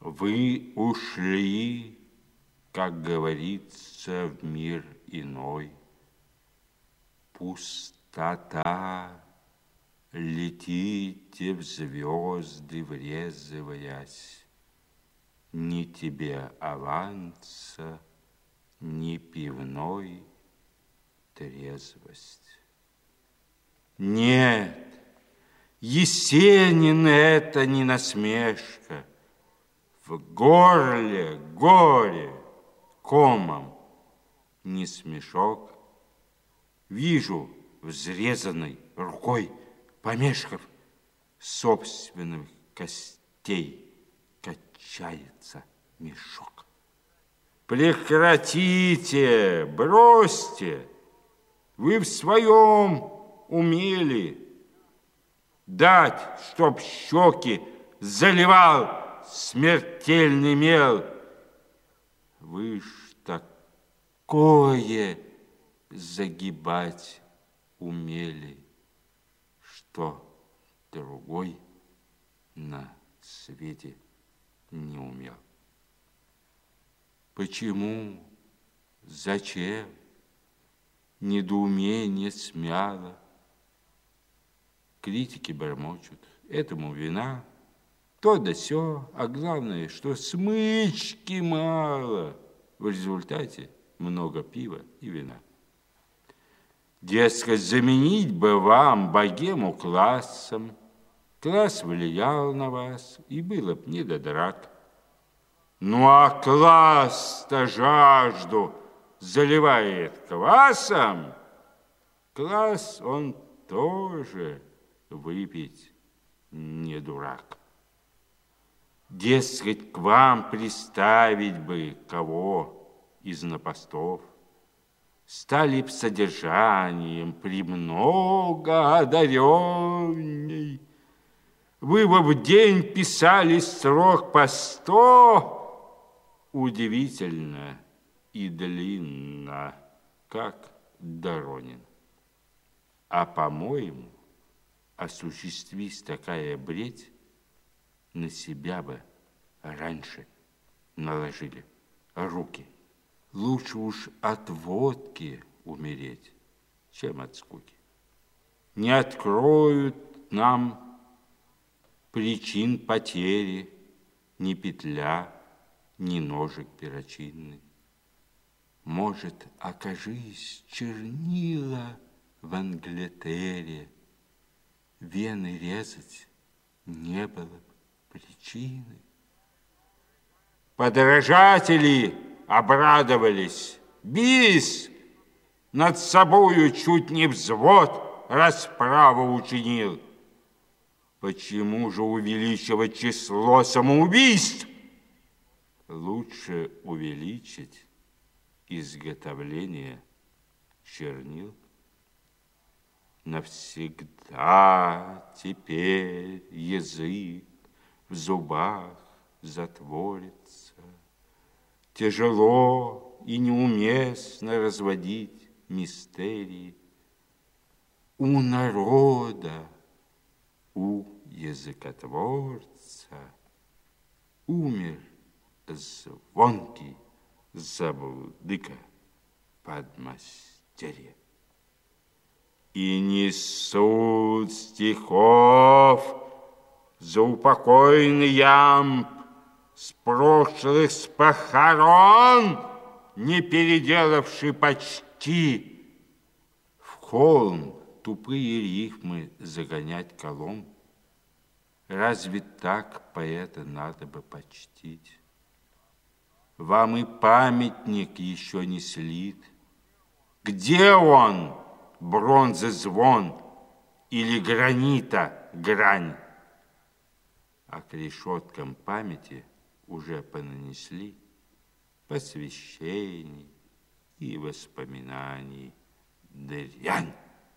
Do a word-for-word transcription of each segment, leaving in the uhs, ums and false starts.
Вы ушли, как говорится, в мир иной. Пустота, летите в звезды, врезываясь. Ни тебе аванса, ни пивной трезвость. Нет, Есенин это не насмешка. В горле горе комом не смешок. Вижу взрезанной рукой помешков собственных костей качается мешок. Прекратите, бросьте, вы в своем умели дать, чтоб щеки заливал смертельный мел. Вы ж такое загибать умели, что другой на свете не умел. Почему, зачем, недоумение смяло. Критики бормочут, этому вина, то да сё, а главное, что смычки мало. В результате много пива и вина. Дескать, заменить бы вам богему классом. Класс влиял на вас, и было б не до драк. Ну а класс-то жажду заливает квасом. Класс он тоже выпить не дурак. Дескать, к вам приставить бы кого из напостов, стали б содержанием премного одаренней. Вы бы в день писали строк по сто, удивительно и длинно, как Доронин. А, по-моему, осуществись такая бредь, на себя бы раньше наложили руки. Лучше уж от водки умереть, чем от скуки. Не откроют нам причин потери ни петля, ни ножик перочинный. Может, окажись чернила в Англитере, вены резать не было бы причины. Подражатели обрадовались. Бис над собою чуть не взвод расправу учинил. Почему же увеличивать число самоубийств? Лучше увеличить изготовление чернил. Навсегда теперь язык в зубах затворится. Тяжело и неуместно разводить мистерии. У народа, у языкотворца умер звонкий забудыка подмастерье. И несут стихов заупокойный ямб с прошлых с похорон, не переделавший почти в холм тупые рифмы загонять колом. Разве так поэта надо бы почтить? Вам и памятник еще не слит. Где он, бронзы звон или гранита грань? А к решеткам памяти уже понанесли посвящений и воспоминаний дрянь.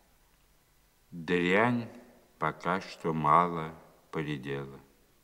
Дрянь пока что мало поредела.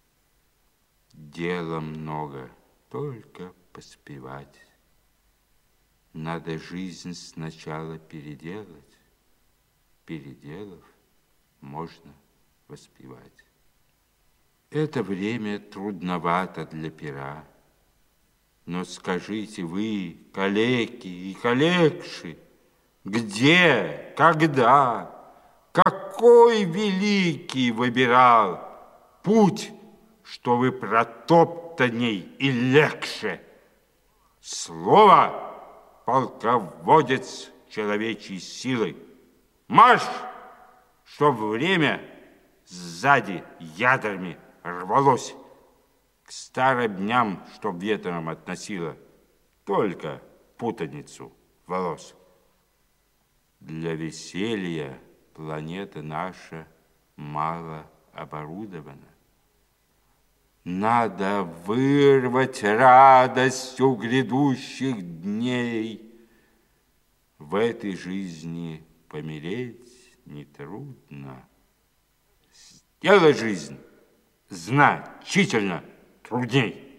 Дела много, только поспевать. Надо жизнь сначала переделать. Переделав, можно воспевать. Это время трудновато для пера. Но скажите вы, калеки и калекши, где, когда, какой великий выбирал путь, что вы протоптанней и легче? Слово полководец человечьей силы. Марш, чтоб время сзади ядрами рвалось, к старым дням, чтоб ветром относило только путаницу волос. Для веселья планета наша мало оборудована. Надо вырвать радость у грядущих дней. В этой жизни помереть нетрудно. Сделай жизнь значительно трудней.